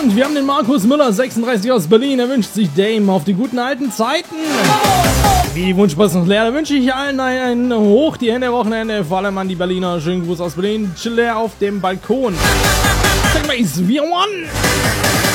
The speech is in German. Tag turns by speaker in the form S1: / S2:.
S1: Und wir haben den Markus Müller, 36 aus Berlin. Er wünscht sich Dame auf die guten alten Zeiten. Wie die Wunschpost noch leer, da wünsche ich allen ein Hoch die Hände Wochenende, vor allem an die Berliner. Schönen Gruß aus Berlin. Chill auf dem Balkon. Sag mal, ist wir one.